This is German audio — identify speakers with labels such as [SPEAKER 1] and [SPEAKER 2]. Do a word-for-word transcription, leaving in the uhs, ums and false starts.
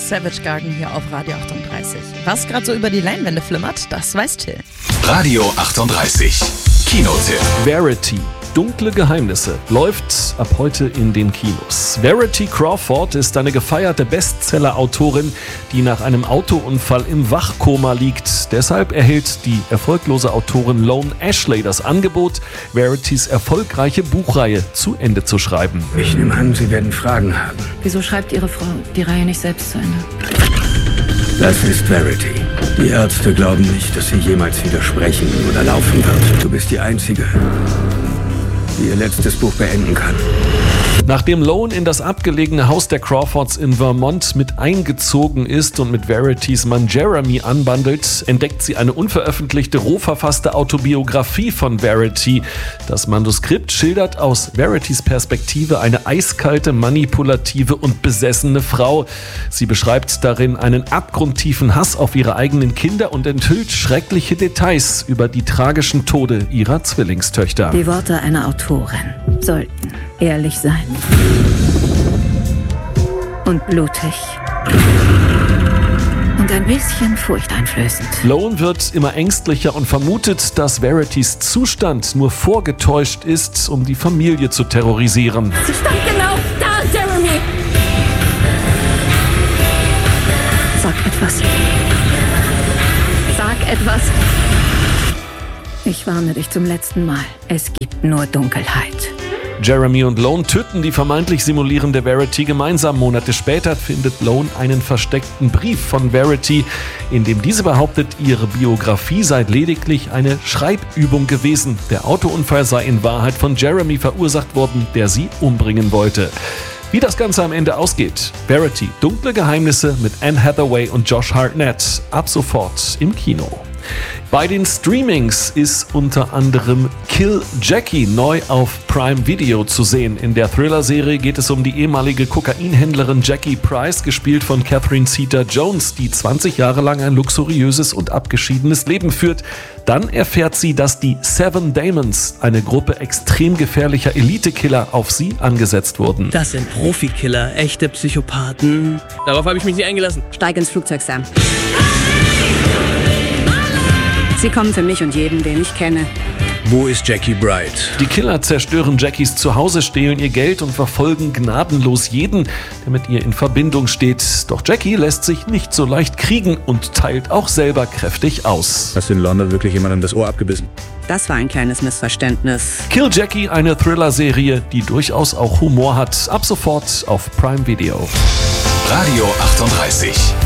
[SPEAKER 1] Savage Garden hier auf Radio achtunddreißig. Was gerade so über die Leinwände flimmert, das weiß Till.
[SPEAKER 2] Radio achtunddreißig, Kinotipp.
[SPEAKER 3] Verity. Dunkle Geheimnisse läuft ab heute in den Kinos. Verity Crawford ist eine gefeierte Bestseller-Autorin, die nach einem Autounfall im Wachkoma liegt. Deshalb erhält die erfolglose Autorin Lone Ashley das Angebot, Veritys erfolgreiche Buchreihe zu Ende zu schreiben.
[SPEAKER 4] Ich nehme an, Sie werden Fragen haben.
[SPEAKER 5] Wieso schreibt Ihre Frau die Reihe nicht selbst zu Ende?
[SPEAKER 4] Das ist Verity. Die Ärzte glauben nicht, dass sie jemals wieder sprechen oder laufen wird. Du bist die Einzige, die ihr letztes Buch beenden kann.
[SPEAKER 3] Nachdem Lone in das abgelegene Haus der Crawfords in Vermont mit eingezogen ist und mit Veritys Mann Jeremy anbandelt, entdeckt sie eine unveröffentlichte, roh verfasste Autobiografie von Verity. Das Manuskript schildert aus Veritys Perspektive eine eiskalte, manipulative und besessene Frau. Sie beschreibt darin einen abgrundtiefen Hass auf ihre eigenen Kinder und enthüllt schreckliche Details über die tragischen Tode ihrer Zwillingstöchter.
[SPEAKER 5] Die Worte einer Autorin sollten ehrlich sein und blutig und ein bisschen furchteinflößend.
[SPEAKER 3] Lone wird immer ängstlicher und vermutet, dass Veritys Zustand nur vorgetäuscht ist, um die Familie zu terrorisieren.
[SPEAKER 5] Sie stand genau da, Jeremy! Sag etwas. Sag etwas. Ich warne dich zum letzten Mal. Es gibt nur Dunkelheit.
[SPEAKER 3] Jeremy und Lone töten die vermeintlich simulierende Verity gemeinsam. Monate später findet Lone einen versteckten Brief von Verity, in dem diese behauptet, ihre Biografie sei lediglich eine Schreibübung gewesen. Der Autounfall sei in Wahrheit von Jeremy verursacht worden, der sie umbringen wollte. Wie das Ganze am Ende ausgeht: Verity, dunkle Geheimnisse mit Anne Hathaway und Josh Hartnett. Ab sofort im Kino. Bei den Streamings ist unter anderem Kill Jackie neu auf Prime Video zu sehen. In der Thriller-Serie geht es um die ehemalige Kokainhändlerin Jackie Price, gespielt von Catherine Zeta-Jones, die zwanzig Jahre lang ein luxuriöses und abgeschiedenes Leben führt. Dann erfährt sie, dass die Seven Demons, eine Gruppe extrem gefährlicher Elite-Killer, auf sie angesetzt wurden.
[SPEAKER 6] Das sind Profikiller, echte Psychopathen. Darauf habe ich mich nie eingelassen.
[SPEAKER 7] Steig ins Flugzeug, Sam. Sie kommen für mich und jeden, den ich kenne.
[SPEAKER 6] Wo ist Jackie Bright?
[SPEAKER 3] Die Killer zerstören Jackies Zuhause, stehlen ihr Geld und verfolgen gnadenlos jeden, der mit ihr in Verbindung steht. Doch Jackie lässt sich nicht so leicht kriegen und teilt auch selber kräftig aus.
[SPEAKER 8] Hast du in London wirklich jemandem das Ohr abgebissen?
[SPEAKER 7] Das war ein kleines Missverständnis.
[SPEAKER 3] Kill Jackie, eine Thriller-Serie, die durchaus auch Humor hat. Ab sofort auf Prime Video.
[SPEAKER 2] Radio achtunddreißig.